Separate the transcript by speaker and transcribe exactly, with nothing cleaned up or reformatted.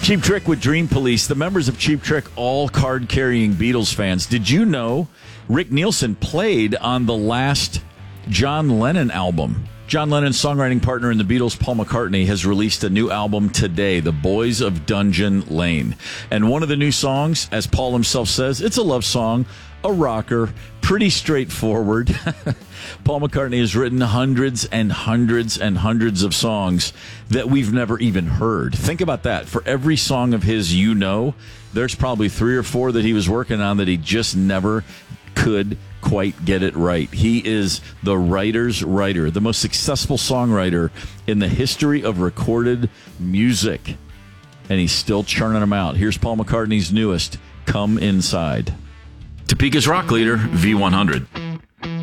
Speaker 1: Cheap Trick with Dream Police. The members of Cheap Trick, all card-carrying Beatles fans. Did you know Rick Nielsen played on the last John Lennon album? John Lennon's songwriting partner in the Beatles, Paul McCartney, has released a new album today, The Boys of Dungeon Lane. And one of the new songs, as Paul himself says, it's a love song, a rocker, pretty straightforward. Paul McCartney has written hundreds and hundreds and hundreds of songs that we've never even heard. Think about that. For every song of his you know, there's probably three or four that he was working on that he just never could quite get it right. He is the writer's writer, the most successful songwriter in the history of recorded music. And he's still churning them out. Here's Paul McCartney's newest, Come Inside. Topeka's rock leader, V one hundred.